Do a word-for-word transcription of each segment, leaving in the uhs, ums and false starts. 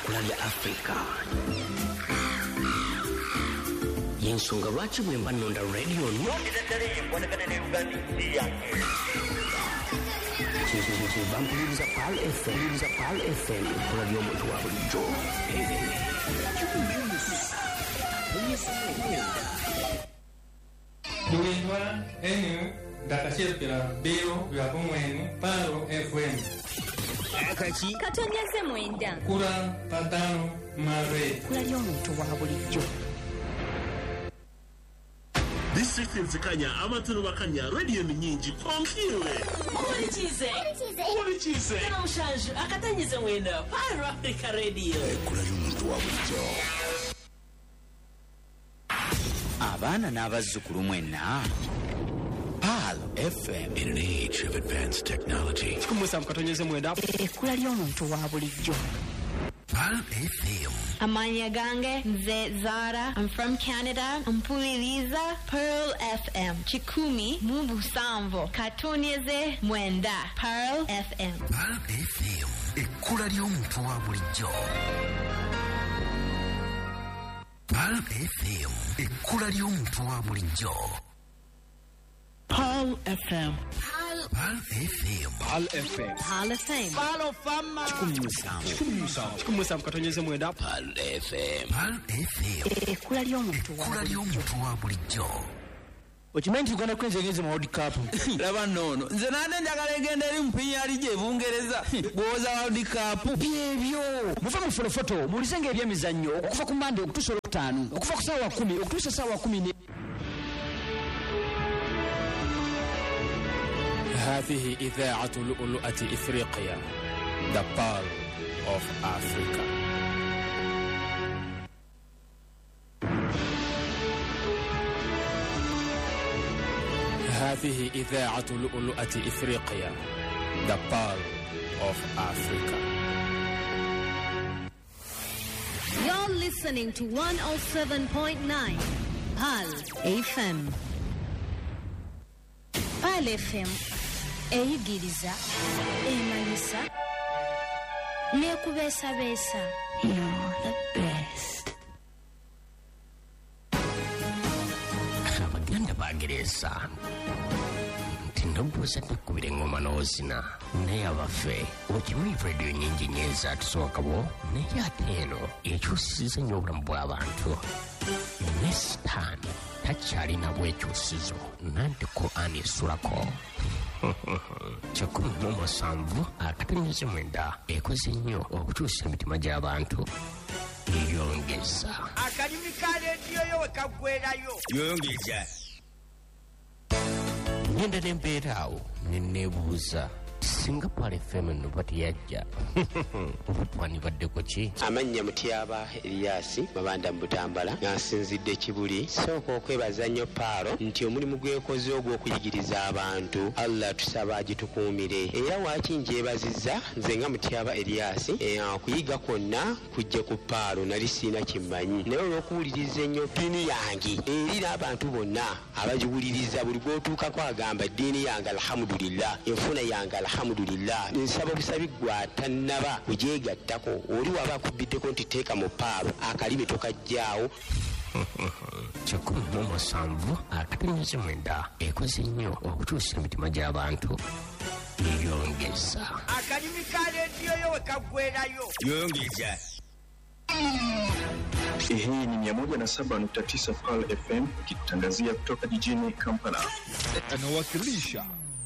Kulali Africa. Yensonga lwaki bwemba nonda radio no Vampiriza Pal F M, Vampiriza Pal F M, kulali omuntu wa bulijjo. Duendwa enu dakashepera bero ya pomweni Palo F M. Akachi katonyeze mwenda Kura patano mare kulali omuntu wa bulijjo. District nzikanya amaturu bakanya radio nyingi konkiwe Kuri chize Kuri chize Kana ushanju akatanyize mwenda Palo Africa Radio kulali omuntu wa bulijjo. Abana n'abazzukulu mwenna Palo F M. In an age of advanced technology, Kumusa mkatonyeze mwenda Kulali omuntu wa bulijjo. Pal F M. Amanya gange nze Zara. I'm from Canada. Mpuliriza Pearl F M. Chikumi Mumbu Samvo. Katonyeze mwenda Pearl F M. Pal F M. Kulali omuntu wa bulijjo. Pal F M. Kulali omuntu wa bulijjo. Pal F M. Pal F M. Pal F M. Hall of Fame. Palo Fama. Chikumusa. Kumusa mkatonyeze mwenda Pal F M. Pal F M. Kulali omuntu wa Kulali omuntu wa bulijjo. Okimanyi Uganda kwenzegeze mu World Cup. Laba nono. Nze nane njagala egenda eri mpinya ali gye Bungereza. Bwoza World Cup. Byebyo. Mufa mu fotofoto, mulizenga ebyemizannyo okuva ku Monday okutuusa olwokutaano, okuva ku ssaawa kumi okutuusa ssaawa kumi ne هذه إذاعة لؤلؤة إفريقيا The Pearl of Africa. هذه إذاعة لؤلؤة إفريقيا The Pearl of Africa. You're listening to one oh seven point nine Pal F M. Pal F M. Eyigiriza, emanisa, nekubesa besa. You're the best. Abaganda bagereza tindobuza tukubire ngoma nozina naye abafe okimanyi radio nyingi nyeza tusookabo naye ate eno ekyusiza nnyo obulamu bw'abantu nesitaani takyalina bwekyusizo nanti Qur'ani esulako kyakumi mu musanvu akatonyeze mwenda ekoze nnyo okukyusa emitima gy'abantu yongeza akalimi ka rediyo yo wekagwerayo Yongeza. ngenda nembeera awo neneebuuza singa Pal F M no batiyajja obutwanibaddeko ki? Amannya Mutyaba Eliasi Mabanda mu Butambala nasinzidde Kibuli. Sooka okwebaza nnyo Palo nti omulimu gwekoze ogw'okuyigiriza abantu Allah tusaba agitukuumire era wakinjeebazizza nze nga Mutyaba Eliasi okuyiga kwonna kujja ku Palo nali siina kimmanyi naye olw'okuwuliriza ennyo ddiini yange eri n'abantu bonna abagiwuliriza buli gw'otuukako agamba ddiini yange alhamdulillah enfuna yange alhamdulillah nsaba busabi gwatannaba kujegattako oli waba akubiddeko nti teeka mu Palo akalimi tokajjaawo. Kyakumi mu musanvu akatonyeze mwenda ekoze nnyo okukyusa emitima gy'abantu yongeza akalimi ka rediyo yo wekagwerayo Yongeza. Hii ni mia moja na saba nukta tisa Pal F M ikitangazia kutoka jijini Kampala. Anawakilisha.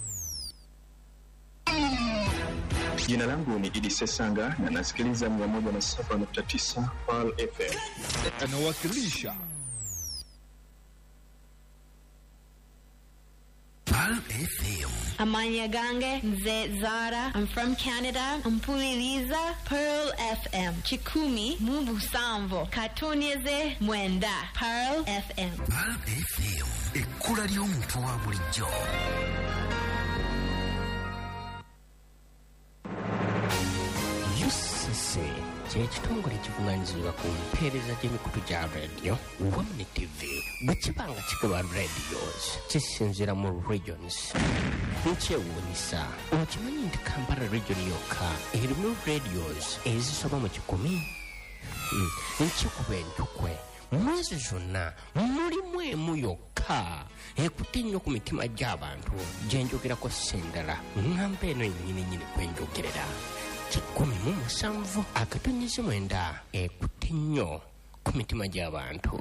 Jina langu ni Idi Sesanga na nasikiliza mia moja na saba nukta tisa Pal F M. Anawakilisha. Pal F M. Amanya gange nze Zara. I'm from Canada. Mpuliriza Pearl F M. Chikumi Mumbu Samvo. Katonyeze mwenda Pearl F M. Pal F M. Kulali omuntu wa bulijjo. U C C ky'ekitongole kivunaanyizibwa ku mpeereza gy'emikutu gya radio One T V bwe kiba nga kikola radios kisinziira mu regions. Nkyewuunyisa okimanyi nti Kampala region yokka erimu radios ezisoba mu kikumi nkikuba entukwe mwezi zonna mulimu emu yokka ekutte nnyo ku mitima gy'abantu gye njogerako sendala ŋŋamba eno ennyininyini kwe njogerera kikumi mu musanvu akatonnyezi mwenda ekutte nnyo ku mitima gy'abantu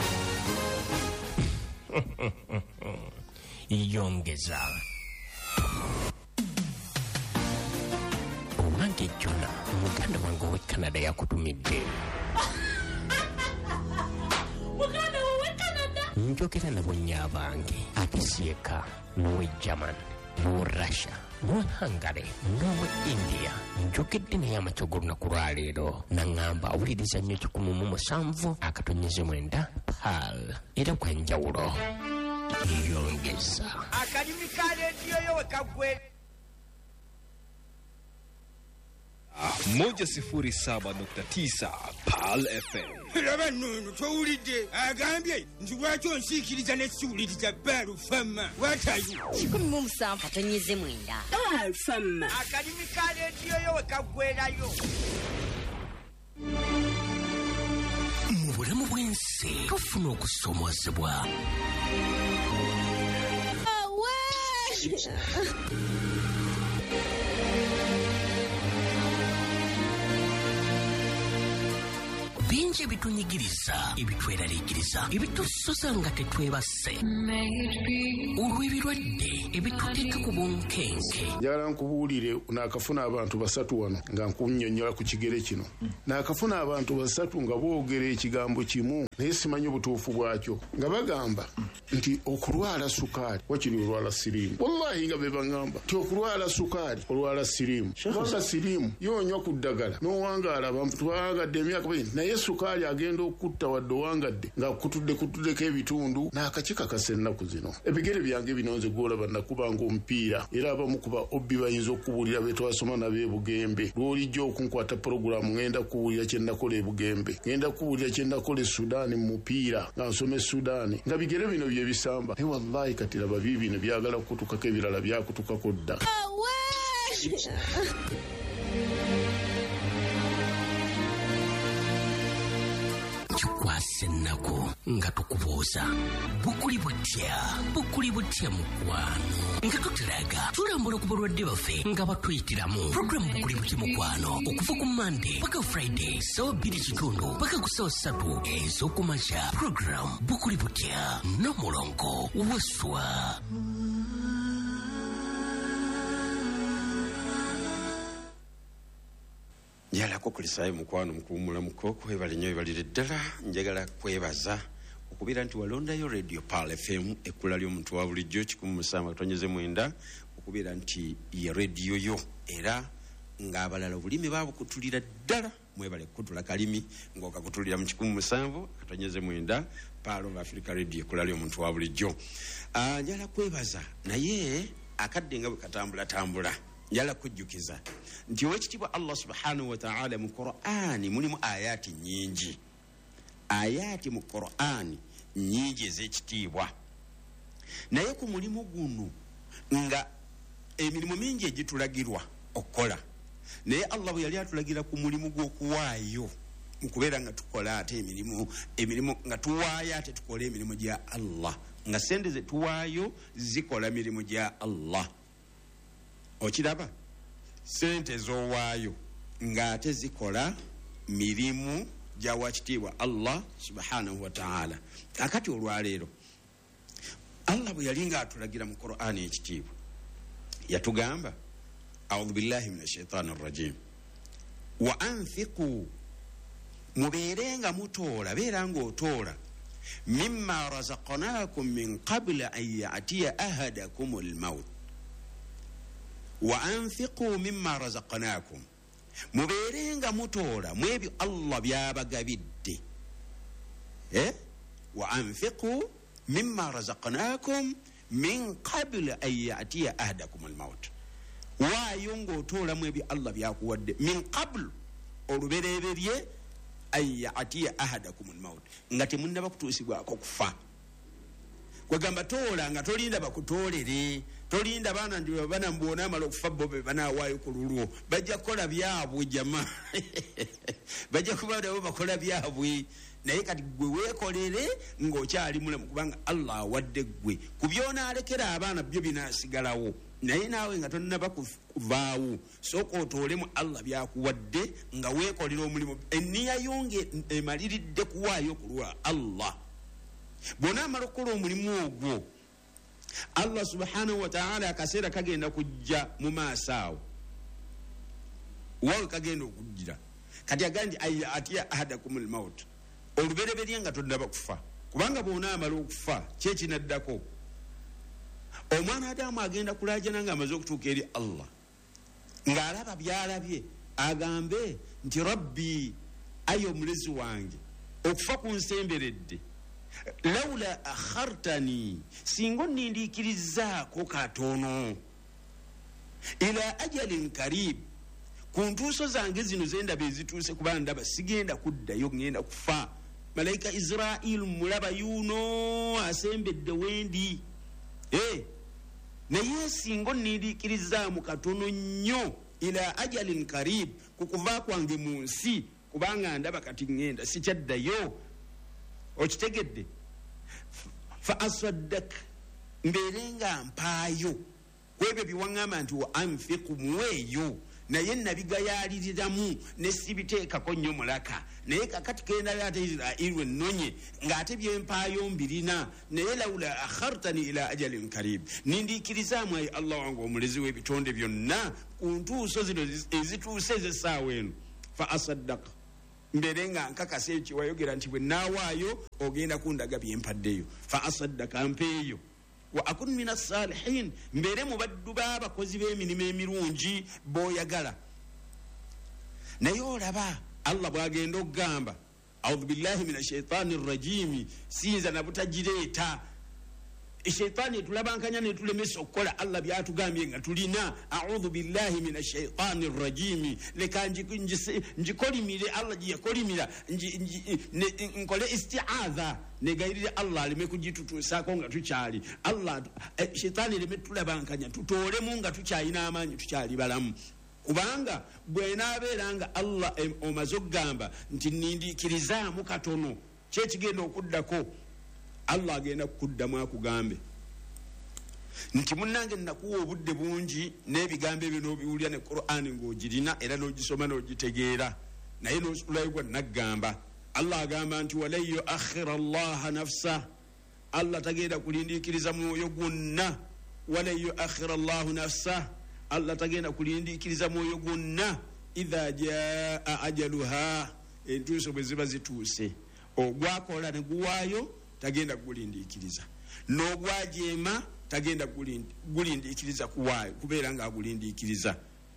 yongeza owange jona muganda wange ow'e Canada yakutumidde muganda wowe Canada njogera nabo nnyabange ate sieka n'owe German n'owe Russia n'owe Hungary n'owe India njogedde naye amakya g'olunaku lwaleero naŋŋamba awuliriza nnyo kikumi mu musanvu akatonnyeze mwenda pal era kwa njawulo yongeza akalimi ka rediyo yo wekagwe moja sifuri saba nukta tisa Pal F M. Laba nunu towulidde agambye nti lwaki onsiikiriza n'essiwuliriza Pal F M. Watayo kikumi mu musanvu katonnyeze mwenda Pal F M. akalimi ka rediyo yo wekagwerayo mu bulamu bw'ensi tufuna okusoomoozebwa bingi ebitunyigiriza ebitweraliikiriza ebitusosa nga tetwebase olw'ebirwadde ebituteeka ku bunkenke njagala nkubuulire naakafuna abantu basatu wano nga nkunnyonnyola ku kigere kino naakafuna abantu basatu nga boogera ekigambo kimu naye simanyi obutuufu bwakyo nga bagamba nti okulwala sukaali wakiri olwala siriimu wallahi nga be baŋŋamba nti okulwala sukaali olwala siriimu olwala siriimu yoonywa ku ddagala n'owangaala abantu twawangadde emyaka bati naye sukaali agenda okutta wadde owangadde nga kutudde kutuddeko ebitundu n'akakika kasa ennaku zino ebigere byange binonze gwolaba nakubanga omupiira era abamu kuba obbi bayinza okubuulira be twasoma nabo ebugembe lw'olijja okunkwata puroguramu ŋŋenda kubuulira kye nakola ebugembe ŋŋenda kubuulira kye nakola e Sudaani mu mupiira nga nsoma e Sudaani nga bigere bino bye bisamba naye wallahi kati laba biibino byagala kukutukako ebirala byakutukako dda kikwasa ennaku nga tukubuuza bukuli butya bukuli butya mukwano nga tutulaga tulambula ku balwadde baffe nga batuyitiramu puroguramu bukuli butya mukwano okuva ku Monday paka Friday sawa bbiri kitundu paka ku sawa ssatu ez'okumakya puroguramu bukuli butya n'omulongo waswa njagala kukulisayo mukwano mukuwumulamuko kwebale nnyo ebalire ddala njagala kwebaza okubeera nti walondayo radio Pal F M ekkula ly'omuntu wa bulijjo kikumi musanvu katonyeze mwenda okubeera nti ye radio yo era ng'abalala obulimi baabukutulira ddala mwebale kukutula kalimi ng'okakutulira mu kikumi musanvu katonyeze mwenda Pal of Africa radio ekkula ly'omuntu wa bulijjo njagala kwebaza naye akadde nga bwe katambulatambula njala kujjukiza nti owekitiibwa Allah subhanahu wa ta'ala mu Qur'ani mulimu ayati nyingi ayati mu Qur'ani nyingi ez'ekitiibwa naye ku mulimu guno nga emirimu mingi egitulagirwa okukola naye Allah bwe yali atulagira ku mulimu gw'okuwaayo mu kubeera nga tukola ate emirimu emirimu nga tuwaayo ate tukola emirimu gya Allah nga sente ze tuwaayo zikola mirimu gya Allah okiraba sente z'owaayo ng'ate zikola mirimu gya wakitiibwa Allah subhanahu wa ta'ala akati olwaleero Allah bwe yali ng'atulagira mu Qur'ani ekitiibwa yatugamba a'udhu billahi minash shaitani rrajim wa anfiqu mubeere nga mutoola beera ng'otoola mimma razaqnakum min qabla an ya'tiya ahadakum al-maut wa anfiqu mimma razaqnakum mubeere nga mutoola mu ebyo Allah byabagabidde eh wa anfiqu mimma razaqnakum min qabla an ya'tiya ahadakum al-maut waayo ng'otoola mu ebyo Allah byakuwadde min qablu olubereberye an ya'tiya ahadakum al-maut nga temunnaba kutuusibwako kufa kwegamba toola nga tolinda bakutoolere, tolinda baana ndi bana mbona amala okufa bo be banawaayo ku lulwo, bajja kukola byabwe jama bajja kuba nabo bakola byabwe, naye kati gwe weekolere ng'okyali mulamu kubanga Allah awadde gwe ku byonaalekera abaana byo binaasigalawo, naye naawe nga tonnaba kuvaawo sooka otoolemu Allah byakuwadde nga weekolera omulimu, enniya yonge emaliridde kuwaayo ku lwa Allah. Bw'ona amala okukola omulimu ogwo Allah subhanahu wa ta'ala akaseera kagenda kujja mu maaso awo waawe kagenda okujjira kati agandi atiya ahadakumul maut, olubereberye nga tonnaba kufa, kubanga bw'ona amala okufa kyekinaddako omwana Adamu agenda kulaajana nga amaze okutuuka eri Allah ng'alaba byalabye agambe nti rabbi ayi omulezi wange okufa kunsemberedde, lawula akhartani singa onnindiikirizaako katono ila ajalin karib ku ntuuso zange zino zendaba ezituuse kuba ndaba sigenda kuddayo ngenda kufa. Malayika Israel mulaba yuno asembedde wendi eh naye singa onnindiikirizaamu katono nnyo ila ajalin karib ku kuva kwange mu nsi kubanga ndaba kati ngenda sikyaddayo, okitegedde fa asaddak mbeere nga mpaayo kwebyo biwaŋŋamba nti wa anfiqu muweeyo, naye nabigayaaliriramu ne sibiteekako nnyo mulaka, naye kakati kendali ate Israel ennonye ng'ate byempaayo mbirina, naye lawula akhartani ila ajalin karib nindiikirizaamu ayi Allah wange omulezi w'ebitonde byonna ku ntuuso zino ezituuse ez'essaawa eno fa asaddaka mbere nga nkakasa ekyo wayogera nti bwe naawaayo ogenda kundaga byempaddeyo, fa asaddaka mpeeyo wa akun min as-salihin mbere mu baddu b'abakozi b'emirimu emirungi b'oyagala. Naye olaba Allah bw'agenda okugamba audhu billahi min ashaitani rrajimi siyinza nabutagireeta, eshaitaani etulabankanya netulemesa okukola Allah byatugambye nga tulina audhu billahi min ashaitani rrajimi, leka njikolimire Allah gyeyakolimira nkole isti'adha negayirire Allah aleme kugitutuusaako nga tukyali Allah shaitaani eleme tulabankanya tutoolemu nga tukyalina amaanyi tukyali balamu, kubanga bwenaabeera nga Allah omaze okugamba nti nindiikirizaamu katono kyekigenda okuddako Allah agenda kukuddamu akugambe nti munnange nakuwa obudde bungi n'ebigambo ebyo n'obiwulira ne Qur'ani ng'ogirina era n'ogisoma n'ogitegeera, naye n'osulayo gwa naggamba Allah agamba nti walan yuakhira Allah nafsa, Allah tagenda kulindiikiriza mwoyo gwonna, walan yuakhira Allah nafsa, Allah tagenda kulindiikiriza mwoyo gwonna idha jaa ajaluha, entuuso bwe ziba zituuse, ogwakola ne guwaayo tagenda kulindiikiriza, n'ogwajeema tagenda kulindiikiriza kuwaayo kubeera nga agulindiikiriza.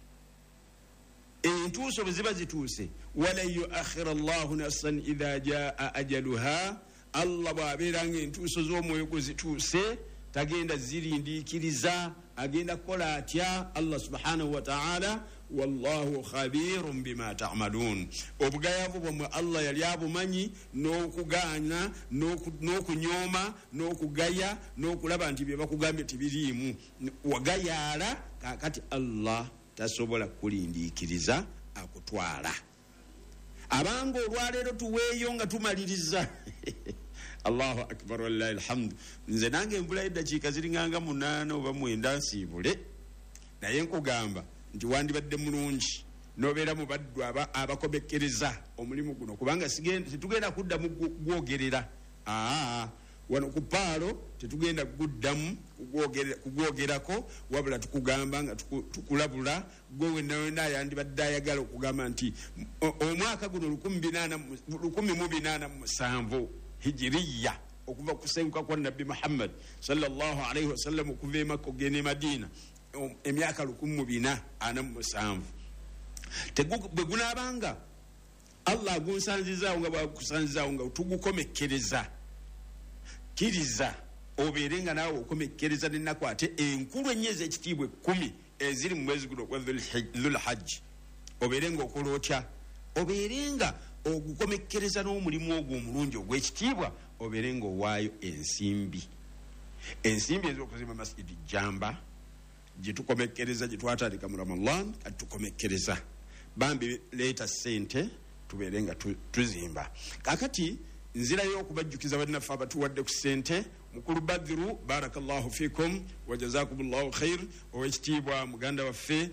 Entuuso bwe ziba zituuse walan yuakhira Allahu nafsan idha jaa ajaluha, Allah bw'abeera nga entuuso z'omwoyo gwe zituuse tagenda zirindiikiriza, agenda kukola atya Allah subhanahu wa ta'ala wallahu khabirun bima ta'malun. Obugayavu bwamwe Allah yali abumanyi, n'okugaana n'okunyooma n'okugaya n'okulaba nti bye bakugambye tibiriimu, wagayaala kakati Allah tasobola kulindiikiriza akutwala. Abanga olwaleero tuweeyo nga tumaliriza Allahu akbar wallahi alhamdu. Nze nange embula eddakiika ziringanga munaana oba mwenda nsiibule, naye nkugamba nti wandibadde mulungi n'obeera mu baddu abakomekereza omulimu guno, kubanga tetugenda kuddamu kugwogerera. aa wano ku paalo tetugenda kuguddamu kugwogerako, wabula tukugamba nga tukulabula gwe wenna yandibadde ayagala okugamba nti omwaka guno lukumi mu binaana mu musanvu hijiriya okuva kusenguka kwa Nabbi Muhammad sallallahu alaihi wasallam okuva e Makka okugenda e Madina emyaka lukumi mu bina ana mu musanvu. Bwe gunaabanga Allah agunsanzizaawo nga bwakusanzizaawo nga tugukomekereza, kiriza obeere nga naawe okomekereza n'ennaku ate enkulu ennyezi ekitiibwa ekkumi eziri mu mwezi guno ogwa Dhul Hajji, obeere nga okola otya? Obeere nga ogukomekereza n'omulimu ogwo omulungi ogw'ekitiibwa, obeere nga owaayo ensimbi. ensimbi ez'okuzimba masjidi jamba gyetukomekkereza gyetwatandika mu ramadan kati tukomekkereza bambi leeta sente tubeere nga tuzimba kakati nzirayo okubajjukiza bannaffe abatuwadde ku sente mukulu badru barakallahu fikum wajazakumullahu khair owekitiibwa muganda waffe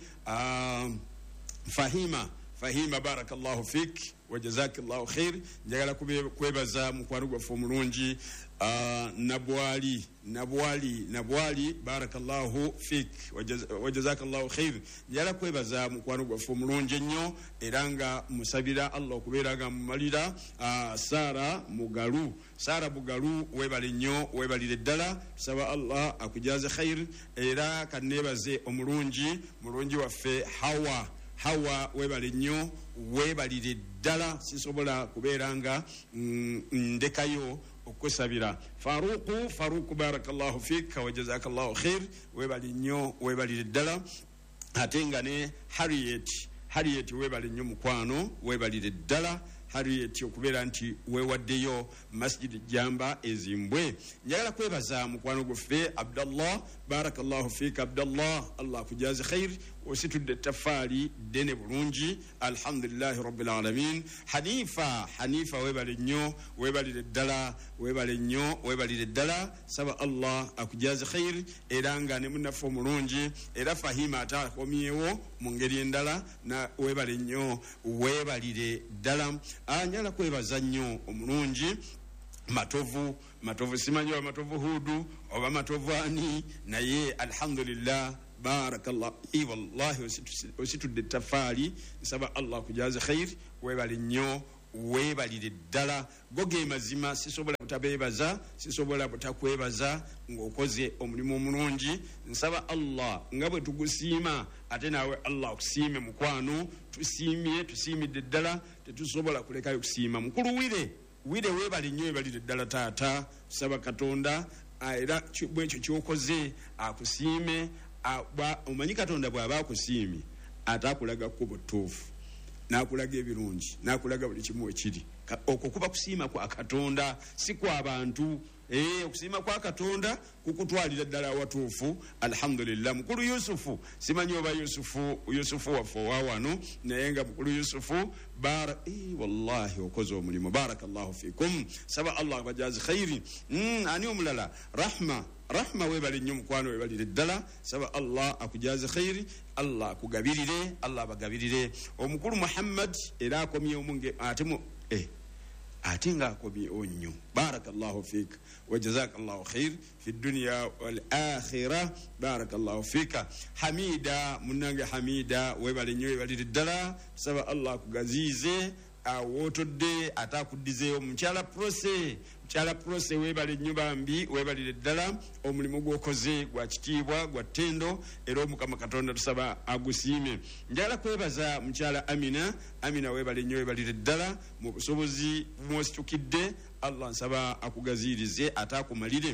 fahima fahima barakallahu fik wajazakallahu khair njagala kwebaza mukwano gwaffe omulungi nabwali nabwali nabwali barakallahu fik wajazakallahu khair njagala kwebaza mukwano gwaffe omulungi ennyo era nga musabira allah okubeera nga mumalira sara mugalu sara mugalu webale nnyo webalire ddala tusaba allah akujaze khair era kanebaze omulungi mulungi waffe hawa hawa webale nnyo webalire ddala sisobola kubeera nga ndekayo okusabira faruku faruku barakallahu fik wajazakallahu khair webali nnyo webalire ddala ate nga ne harriet harriet webale nnyo mukwano webalire ddala harriet okubeera nti wewaddeyo masjid jamba ezimbwe njagala kwebaza mukwano gwaffe abdallah barakallahu fik abdallah allah kujaze khair ositudde tafaali dene bulungi alhamdulillahi rabbil alamin hanifa hanifa webale nnyo webalire ddala webale nnyo webalire ddala saba allah akujaze khair era nga ne munaffe omulungi era fahima atakomyewo mu ngeri endala na webale nnyo webalire ddala njagala kwebaza nnyo omulungi matovu matovu simanyi oba matovu hudu oba matovu ani naye alhamdulillah barakallah i wallahi ositudde tafaali nsaba allah kujaze khair webale nnyo webalire ddala goge mazima sisobola butabeebaza sisobola butakwebaza ng'okoze omulimu omulungi nsaba allah nga bwe tugusiima ate naawe allah okusiime mukwano tusiimye tusiimidde ddala tetusobola kulekayo kusiima mukulu wire wire webale nnyo webalire ddala taata tusaba katonda era bwekyo kyokoze akusiime omanyi katonda bw'aba akusiimye ate akulaga kkubo ttuufu nakulaga ebirungi nakulaga buli kimu ekiri okwo kuba kusiima kwa katonda si kwa bantu eh okusiima kwa katonda kukutwalira ddala watuufu alhamdulillah mukulu yusufu simanyi oba yusufu yusufu waffe wawano naye nga mukulu yusufu bara eh wallahi okoze omulimu barakallahu fikum saba allah bajazi khairi mm, ani omulala rahma rahma webale nnyo mukwano webalire ddala saba allah akujaze khairi allah akugabirire allah abagabirire omukulu muhammad era akomyewo munge ate mu eh ate nga akomyewo nnyo barakallahu fik wajazakallahu khair fi dunya wal akhirah barakallahu fika hamida munange hamida webale nnyo webalire ddala saba allah akugazize awotodde atakuddizeyo mukyala prose mukyala prose webale nnyo bambi webalire ddala omulimu gwokoze gwa kitiibwa gwa ttendo era omukama katonda tusaba agusiime njagala kwebaza mukyala amina amina webale nnyo webalire ddala mu busobozi mwositukidde allah nsaba akugaziirize atakumalire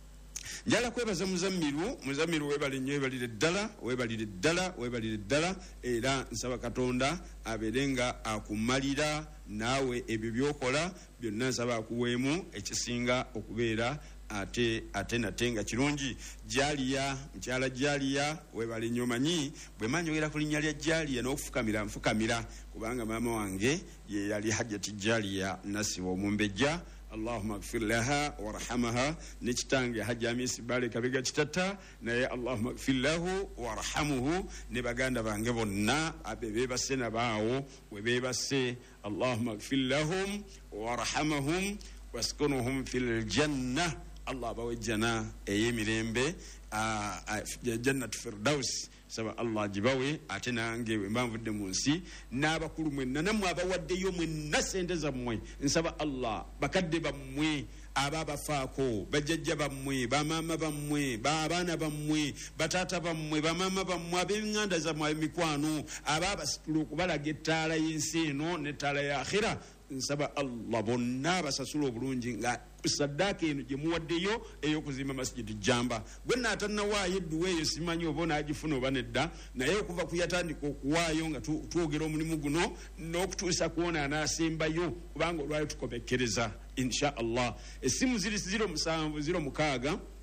njala kwebaza muzammiru muzammiru webale nnyo webalire ddala webalire ddala webalire ddala era nsaba katonda abeerenga akumalira naawe ebyo byokola byonna nsaba akuweemu ekisinga okubeera ate ate nate nga kirungi jaliya mukyala jaliya webale nnyo manyi bwe manyogera ku linnya lya jaliya n'okufukamira nfukamira kubanga maama wange ye yali hajjati jaliya nasiba omumbejja allahumma ighfir laha warhamha nekitange hajja amisi bale kabega kitata naye allahumma ighfir lahu warhamhu ne baganda bange bonna abebe basena bawo webebase allahumma ighfir lahum warhamhum waskunuhum fil janna allah bawajjana eyemirembe jannatu firdaus saba allah jibawe ate nange mbavudde mu nsi n'abakulu mwenna nammwe abawaddeyo mwenna sente zammwe nsaba allah bakadde bammwe ababafaako bajjajja bammwe bamaama bammwe baabaana bammwe bataata bammwe bamaama bammwe ab'eŋŋanda zammwe ab'emikwano abaabasitula okubalaga ettaala y'ensi eno n'ettaala ya akhira nsaba allah bonna basasula obulungi nga saddaaka eno gye muwaddeyo ey'okuzimba masjidi jamba gwe naatanawaayo edduwa eyo simanyi oba onaagifuna oba nedda naye okuva kuyatandika okuwaayo nga twogera omulimu guno n'okutuusa kuwona anaasembayo kubanga olwayo tukomekkereza insha allah essimu ziri ziro musanvu ziro mukaaga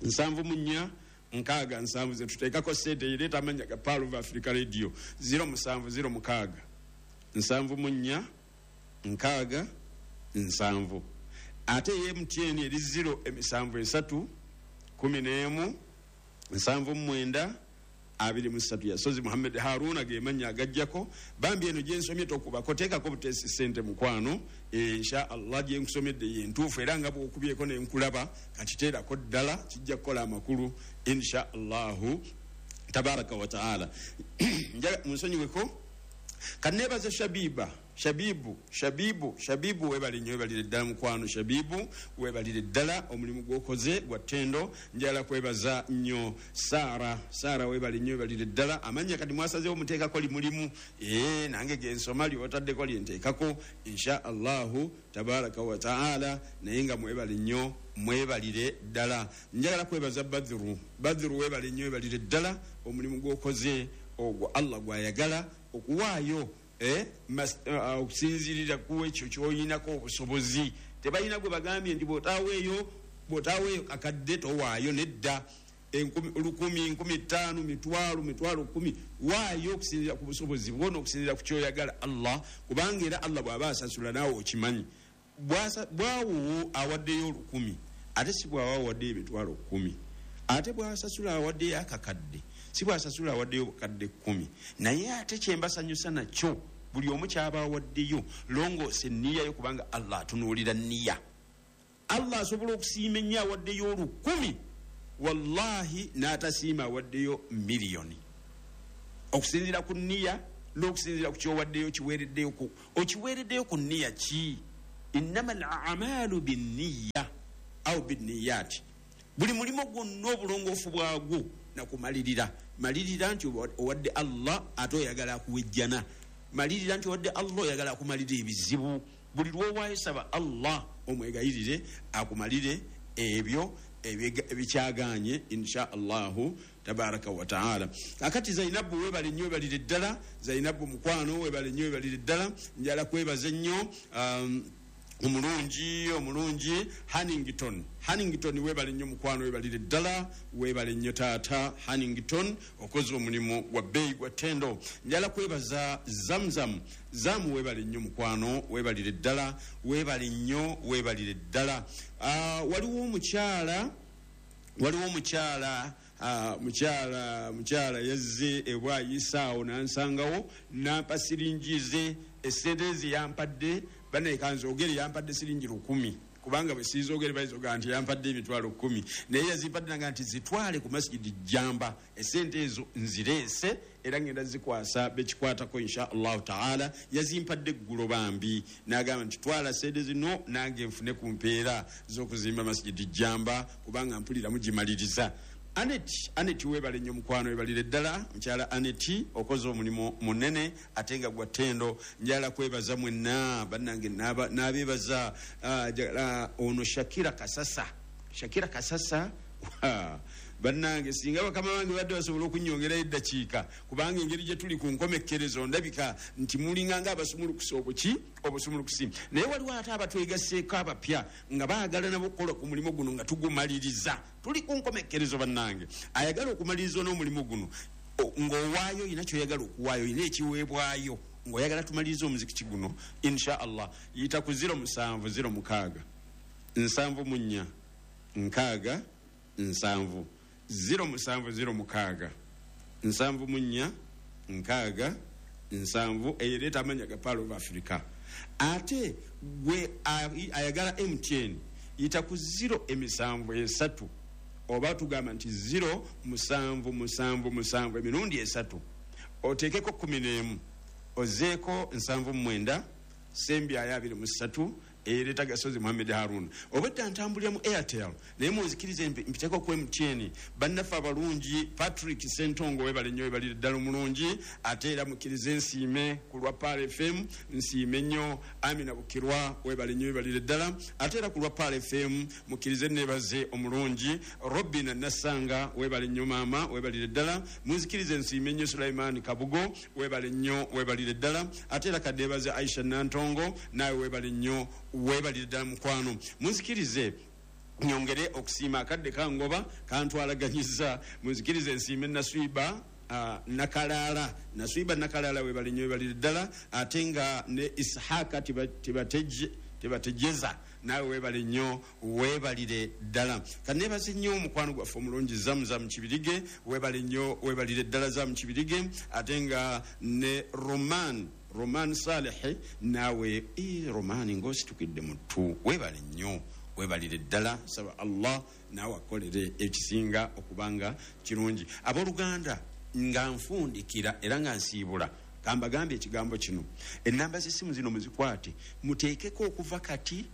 nsanvu munya nkaaga nsanvu ze tuteekako sente ireeta amanya ga Pearl of Africa Radio zero musanvu zero mukaaga nsanvu munya nkaaga nsanvu ate M T N eri zero emisanvu esatu kumi n'emu nsanvu mwenda abiri musatu ya Sozi Muhammad Haruna ge manya agajjako bambi eno gye nsomye tokubako teekako butesi sente mukwano insha Allah gye nkusomedde ye ntuufu era nga bw'okubyeko ne nkulaba kati teerako ddala kijja kukola amakulu insha Allahu tabaraka wa taala njaga munsonyiweko kanebaza Shabiba Shabibu Shabibu Shabibu webali nnyo webalire ddala mukwano Shabibu webalire ddala omulimu gwokoze gwa ttendo njala kwebaza nnyo Sara Sara webali nnyo webalire ddala amanya kati mwasazeewo muteekako li mulimu ee nange gensoma lyotaddeko lyenteekako insha Allahu tabaraka wa taala naye nga mwebali nnyo mwebalire ddala njagala kwebaza Badru Badru webali nnyo webalire ddala omulimu gwokoze ogwo Allah gwayagala okuwaayo eh okusinzirira ku ekyo kyoyinako obusobozi tebalina gwe bagambye nti bwotaaweeyo bwotaaweeyo akadde towaayo nedda lukumi nkumi ttaano mitwalo mitwalo kumi waayo okusinzira ku busobozi bwona okusinzira ku kyoyagala Allah kubanga era Allah bw'aba asasula naawe okimanyi bwawo awaddeyo olukumi ate si bw'awa awaddeyo emitwalo kumi ate bw'asasula awaddeyo akakadde si bw'asasula awaddeyo obukadde kkumi naye ate kyembasanyusa nakyo buli omu kyaba awaddeyo longoose nniya yo kubanga Allah atunuulira nniya Allah asobola okusiima ennyo awaddeyo olukumi wallahi n'atasiima awaddeyo miliyoni okusinzira ku nniya n'okusinzira ku kyowaddeyo kiweereddeyo ku okiweereddeyo ku nniya ki innama al amalu binniya au binniyati buli mulimo gwonna obulongoofu bwagwo nakumalirira malirira nti owadde Allah ate oyagala akuwejjana malirira nti owadde Allah oyagala akumalira ebizibu buli lwowaayo saba Allah omwegayirire akumalire ebyo ebikyaganye insha Allahu tabaraka wa taala akati Zainabu webali nnyo webalire ddala Zainabu mukwano webali nnyo webalire ddala njala kwebaza nnyo um, omulungi omulungi Hannington Hannington webali nnyo mukwano webalire ddala webali nnyo taata Hannington okoze omulimu gwa bbeeyi gwa ttendo njala kwebaza Zamzam Zamu webali nnyo mukwano webalire ddala webali nnyo webalire ddala uh, waliwo omukyala waliwo omukyala Uh, mukyala mukyala yazze ebwayisaawo nansangawo nampa siringi ze esente ze yampadde bane kanzo ogere yampadde siringi lukumi kubanga bwe sizogere bayizoga nti yampadde emitwalo kumi naye yazimpadde nanga nti zitwale ku masjidi Jamba esente ezo nzireese era ngenda zikwasa bekikwatako insha Allah taala yazimpadde ggulo bambi nagamba nti twala sente zino nange nfune ku mpeera z'okuzimba masjidi Jamba kubanga mpulira mugimaliriza Aneti Aneti webale nnyo mukwano webalire ddala mukyala Aneti okoze omulimu munene atenga gwa ttendo njala kwebaza mwenna bannange n'abeebaza uh, ono Shakira Kasasa Shakira Kasasa bannange singa bakama bange badde basobola okunyongera eddakiika kubanga engeri gye tuli ku nkomekkerezo ndabika nti mulinga nga abasumulukusa obuki obusumulukusi naye waliwo ate abatwegaseeko abapya nga baagala nabo okukola ku mulimu guno nga tugumaliriza tuli ku nkomekkerezo bannange ayagala okumaliriza n'omulimu guno ng'owaayo yina kyoyagala okuwaayo yina ekiweebwayo ng'oyagala tumaliriza omuzikiti guno insha Allah yita ku ziro musanvu ziro mukaaga nsanvu munnya nkaaga nsanvu ziro musanvu ziro mukaaga nsanvu munnya nkaaga nsanvu eyereeta amanya ga Pearl of Africa ate gwe ayagala M T N yita ku ziro emisanvu esatu oba tugamba nti ziro musanvu musanvu musanvu emirundi esatu oteekeko kumi n'emu ozeeko nsanvu mwenda sembi aya abiri mu ssatu eyereeta Gasozi Muhammad Haruna obwedda ntambulira mu Airtel naye muzikirize mpiteko ku M T N bannaffe abalungi Patrick Sentongo webale nnyo webalire ddala omulungi ate era mukkirize nsiime ku lwa Pearl F M nsiime nnyo Amina Bukirwa webale nnyo webalire ddala ate era ku lwa Pearl F M mukkirize nebaze omulungi Robin Nassanga webale nnyo maama webalire ddala muzikirize nsiime nnyo Sulaiman Kabugo webale nnyo webalire ddala ate era kadebaze Aisha Nantongo nawe webale nnyo webalire ddala mukwano munzikirize nyongere okusiima akadde kangoba kantwalaganyiza muzikirize ensiime naswiba uh, nakalaala naswiba nakalaala webali nnyo webalire ddala ate nga ne Ishaka tibateje tibategeza nawe webale nnyo webalire ddala kanebaze nnyo omukwano gwaffe omulungi Zamzam Kibirige webale nnyo webalire ddala Zam Kibirige ate nga ne Roman Roman Saleh nawe e Roman ngositukidde mutu webale nnyo webalire ddala saba Allah nawe akolere ekisinga okubanga kirungi abooluganda nga nfundikira era nga nsiibula kamba gambye ekigambo kino ennamba z'essimu zino muzikwate muteekeko okuva kati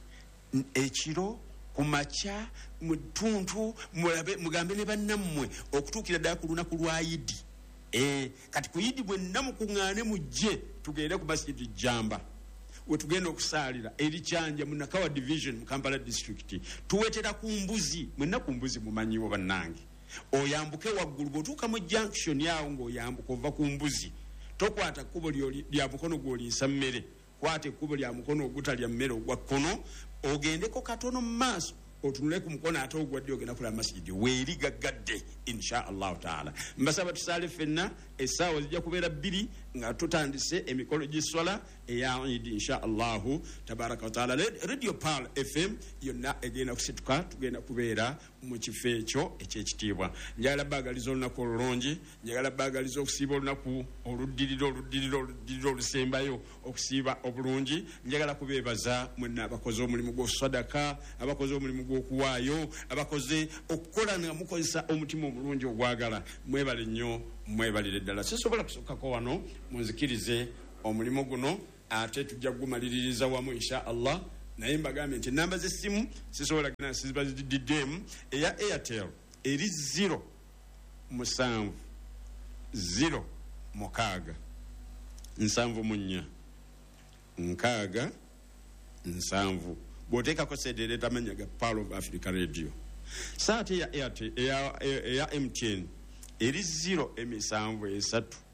ekiro ku makya mu ttuntu mulabe mugambe ne bannammwe okutuukira ddala ku lunaku lwa Yidi eh kati ku Yidi mwenna mukuŋŋaane mujje tugende ku masjidi Jamba we tugenda okusaalira eri Kyanja mu Nakawa division mu Kampala district tuwetera ku mbuzi mwenna ku mbuzi mumanyiwo bannange oyambuke waggulu bw'otuuka mu junction yawo ng'oyambuka ova ku mbuzi tokwata kkubo lya mukono gw'oliisa mmere kwata ekkubo lya mukono ogutalya mmere ogwa kkono ogendeko katono mu maaso otunule ku mukono ate ogwa ddyo ogenda kulaba masjidi weeri gaggadde insha allahu taala mbasaba tusaale ffenna essaawa zijja kubeera bbiri nga tutandise emikolo gy'essola eya idi insha allahu tabaraka wataala radio Pearl F M yonna egenda kusituka tugenda kubeera mu kifo ekyo ekyekitiibwa njagala baagaliza olunaku olulungi njagala baagaliza okusiiba olunaku oluddiriro oluddiriro oluddiriro olusembayo okusiiba obulungi njagala kubeebaza mwenna abakoze omulimu gw'osadaka abakoze omulimu gw'okuwaayo abakoze okukola nga mukozesa omutima omulungi ogwagala mwebale nnyo mwebalire ddala sisobola kusokkako wano munzikirize omulimu guno ate tujja kugumaliririza wamu insha Allah naye mbagambye nti namba z'essimu sisobola gena sizibazididdemu eya Airtel eri zero musanvu zero mukaaga nsanvu mu nnya nkaaga nsanvu bw'oteekako seedere tamanya ga Pearl of Africa Radio saate ya Airtel eya, eya M T N eri zero emisanvu esatu